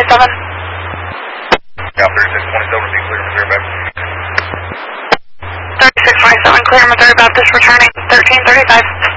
Yeah, 3627, be clear Missouri Baptist. 3627, clear Missouri Baptist, returning 1335.